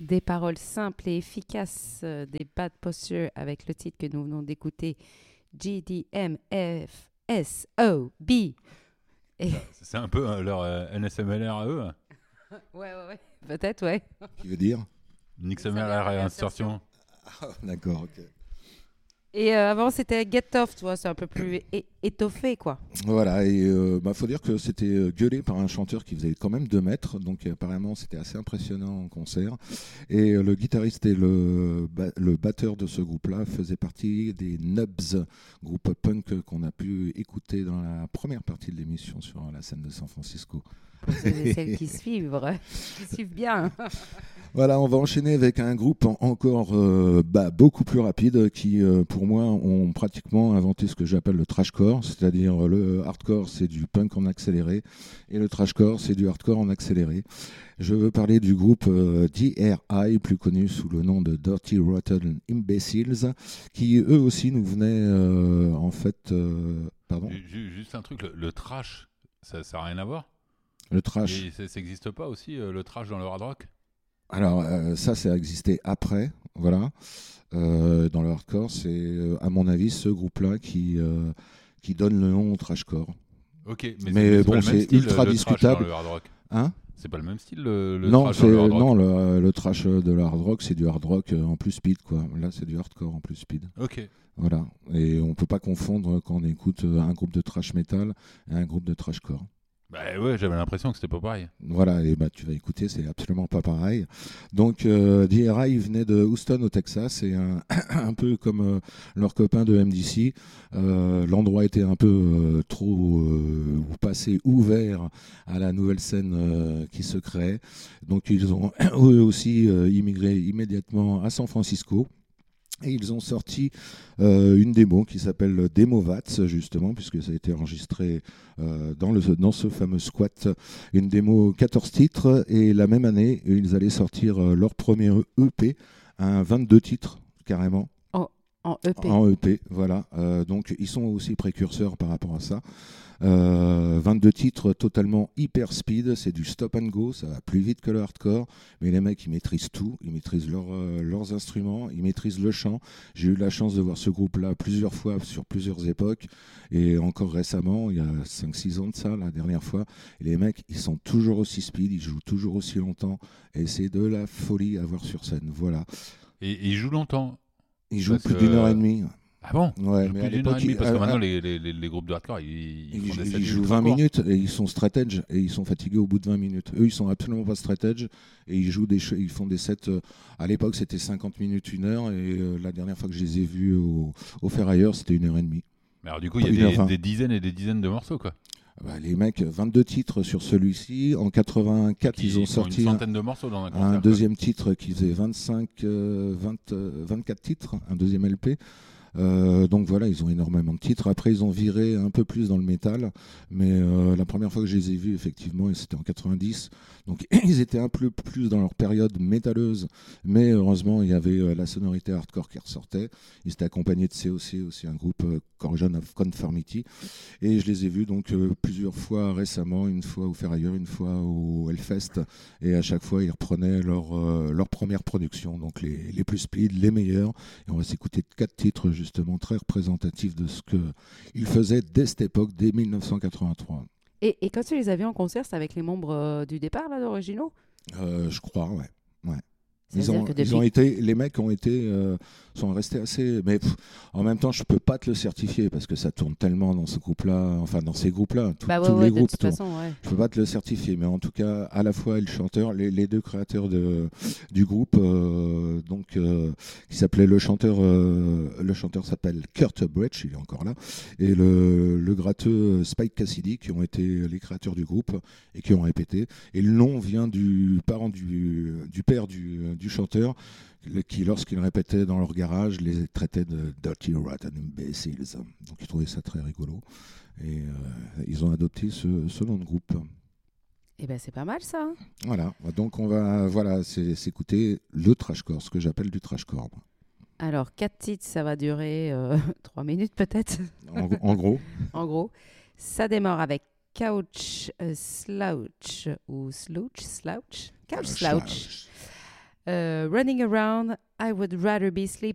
Des paroles simples et efficaces, des Bad Posture avec le titre que nous venons d'écouter, GDMFSOB. Et... C'est un peu leur NSMLR à eux. ouais, peut-être, ouais. Qui veut dire NXMLR réinsertion. Ah, d'accord, ok. Et avant, c'était Get Off, tu vois, c'est un peu plus étoffé, quoi. Voilà, et faut dire que c'était gueulé par un chanteur qui faisait quand même 2 mètres, donc apparemment c'était assez impressionnant en concert. Et le guitariste et le batteur de ce groupe-là faisaient partie des Nubs, groupe punk qu'on a pu écouter dans la première partie de l'émission sur la scène de San Francisco. C'est celles qui suivent bien. Voilà, on va enchaîner avec un groupe encore beaucoup plus rapide qui, pour moi, ont pratiquement inventé ce que j'appelle le trashcore, c'est-à-dire le hardcore, c'est du punk en accéléré, et le trashcore, c'est du hardcore en accéléré. Je veux parler du groupe DRI, plus connu sous le nom de Dirty Rotten Imbeciles, qui eux aussi nous venaient en fait... pardon ? Juste un truc, le trash, ça n'a rien à voir ? Le trash. Et ça n'existe pas aussi, le trash dans le hard rock ? Alors ça a existé après, voilà. Dans le hardcore, c'est à mon avis ce groupe-là qui donne le nom au trashcore. Ok, mais bon, c'est ultra discutable. Le hard rock. Hein ? C'est pas le même style le non, trash dans le hard rock. Non, le trash de le hard rock, c'est du hard rock en plus speed, quoi. Là, c'est du hardcore en plus speed. Ok. Voilà. Et on peut pas confondre quand on écoute un groupe de trash metal et un groupe de trashcore. Bah ouais, j'avais l'impression que c'était pas pareil. Voilà, et tu vas écouter, c'est absolument pas pareil. Donc, DRI venait de Houston au Texas, et un peu comme leurs copains de MDC, l'endroit était un peu trop passé ouvert à la nouvelle scène qui se créait. Donc, ils ont eux aussi immigré immédiatement à San Francisco. Et ils ont sorti une démo qui s'appelle Demo Vats, justement, puisque ça a été enregistré dans ce fameux squat. Une démo 14 titres, et la même année, ils allaient sortir leur premier EP, un 22 titres, carrément. En EP. En EP, voilà. Donc, ils sont aussi précurseurs par rapport à ça. 22 titres totalement hyper speed, c'est du stop and go, ça va plus vite que le hardcore, mais les mecs ils maîtrisent tout, ils maîtrisent leurs instruments, ils maîtrisent le chant. J'ai eu la chance de voir ce groupe là plusieurs fois sur plusieurs époques, et encore récemment, il y a 5-6 ans de ça, la dernière fois, et les mecs ils sont toujours aussi speed, ils jouent toujours aussi longtemps, et c'est de la folie à voir sur scène, voilà. Et ils jouent longtemps. Ils jouent plus d'une heure et demie. Ah bon? Ouais, mais à l'époque, parce que maintenant les groupes de hardcore, ils jouent 20 minutes et ils sont straight edge, et ils sont fatigués au bout de 20 minutes. Eux, ils sont absolument pas straight edge, et ils font des sets. À l'époque, c'était 50 minutes, 1 heure, et la dernière fois que je les ai vus au Ferrailleur, c'était 1h30. Mais alors du coup, il y a des dizaines et des dizaines de morceaux, quoi. Les mecs, 22 titres sur celui-ci. En 84, ils ont sorti une centaine de morceaux dans un concert, un deuxième titre qui faisait 24 titres, un deuxième LP. Donc voilà, ils ont énormément de titres. Après, ils ont viré un peu plus dans le métal, mais la première fois que je les ai vus, effectivement, c'était en 90. Donc ils étaient un peu plus dans leur période métalleuse, mais heureusement, il y avait la sonorité hardcore qui ressortait. Ils étaient accompagnés de COC, aussi un groupe Corrosion of Conformity, et je les ai vus donc plusieurs fois récemment, une fois au Ferrailleur, une fois au Hellfest, et à chaque fois, ils reprenaient leur première production, donc les plus speed, les meilleurs, et on va s'écouter 4 titres justement très représentatif de ce qu'ils faisaient dès cette époque, dès 1983. Et quand tu les as vus en concert, c'est avec les membres du départ, là, d'originaux ? Je crois, ouais. Les mecs sont restés assez. Mais en même temps, je peux pas te le certifier parce que ça tourne tellement dans ce groupe-là, enfin dans ces groupes-là, tous les groupes tournent. Je peux pas te le certifier, mais en tout cas, à la fois le chanteur, les deux créateurs du groupe, qui s'appelait le chanteur s'appelle Kurt Bridge, il est encore là, et le gratteux Spike Cassidy, qui ont été les créateurs du groupe et qui ont répété. Et le nom vient du parent du père du chanteur, qui, lorsqu'ils répétaient dans leur garage, les traitait de Dirty Rotten Imbeciles. Donc ils trouvaient ça très rigolo. Et ils ont adopté ce nom de groupe. Eh ben c'est pas mal ça. Voilà, donc on va s'écouter le trashcore, ce que j'appelle du trashcore. Alors 4 titres, ça va durer 3 minutes peut-être. En gros. En gros, ça démarre avec Couch Slouch ou Slouch. Couch Slouch. Running around, I would rather be asleep